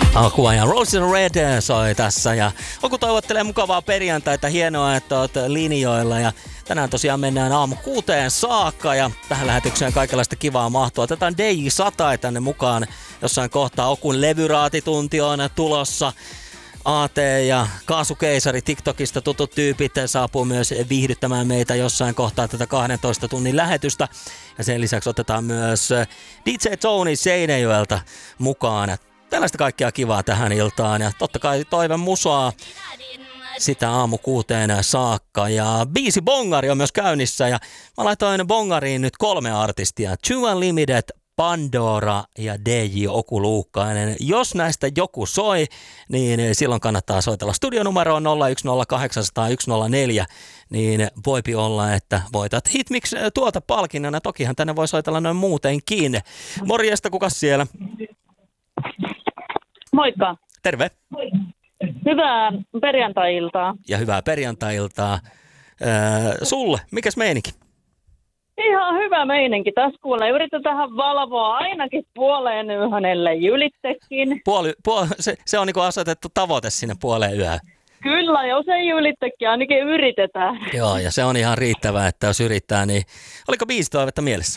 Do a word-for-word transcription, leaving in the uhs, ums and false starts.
Aqua ja Roses Red soi tässä ja Oku toivottelee mukavaa perjantaita, hienoa, että oot linjoilla ja tänään tosiaan mennään aamu kuuteen saakka ja tähän lähetykseen kaikenlaista kivaa mahtua. Otetaan D J sata tänne mukaan jossain kohtaa. Okun levyraatitunti on tulossa. A T ja Kaasukeisari TikTokista tutut tyypit saapuu myös viihdyttämään meitä jossain kohtaa tätä kahdentoista tunnin lähetystä. Ja sen lisäksi otetaan myös D J Tony Seinäjoelta mukaan. Tällaista kaikkea kivaa tähän iltaan ja totta kai toivon musaa sitä aamu kuuteen saakka. Ja biisi Bongari on myös käynnissä ja mä laitoin Bongariin nyt kolme artistia. Two Unlimited, Pandora ja D J Oku Luukkainen. Jos näistä joku soi, niin silloin kannattaa soitella studionumeroon nolla yksi nolla kahdeksan nolla nolla yksi nolla neljä, niin voipi olla, että voitat Hitmix tuota palkinnona. Tokihan tänne voi soitella noin muutenkin. Morjesta, kukas siellä? Moikka. Terve. Hyvää perjantai-iltaa. Ja hyvää perjantai-iltaa. Äh, sulle, mikäs meininki? Ihan hyvä meininki. Tässä kuulee, yritetään valvoa ainakin puoleen yhdenelle ylittekin. Puoli, puoli, se, se on niinku asetettu tavoite sinne puoleen yöhön. Kyllä, jos ei ylittekin, ainakin yritetään. Joo, ja se on ihan riittävää, että jos yrittää, niin oliko biisi toivetta mielessä?